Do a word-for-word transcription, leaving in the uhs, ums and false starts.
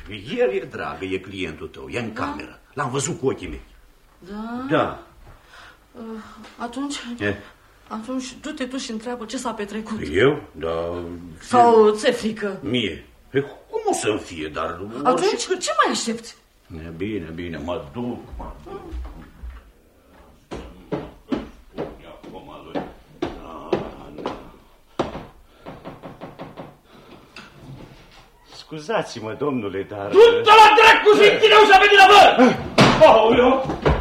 El e dragă, e clientul tău, e în da? cameră. L-am văzut cu ochii mei. Da? Da. Uh, atunci... E? Atunci du-te tu și întreabă ce s-a petrecut. Eu? Da... Sau ți-e frică? Mie? E, cum o să-mi fie, dar... Atunci orice... ce mai aștepți? E bine, bine, mă duc, mă duc. Scuzați-mă, domnule, dar... Du-te la dracu, zi, tine ușa pe din avă! Aoleu!